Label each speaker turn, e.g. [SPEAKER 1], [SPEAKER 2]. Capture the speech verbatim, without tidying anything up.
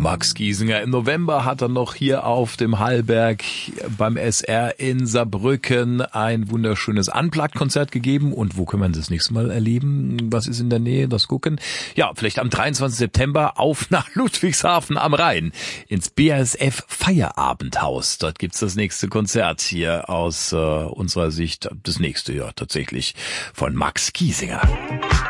[SPEAKER 1] Max Giesinger. Im November hat er noch hier auf dem Hallberg beim S R in Saarbrücken ein wunderschönes Unplugged-Konzert gegeben. Und wo können wir das nächste Mal erleben? Was ist in der Nähe? Das gucken. Ja, vielleicht am dreiundzwanzigsten September auf nach Ludwigshafen am Rhein ins B A S F Feierabendhaus. Dort gibt's das nächste Konzert hier aus äh, unserer Sicht. Das nächste, ja, tatsächlich von Max Giesinger.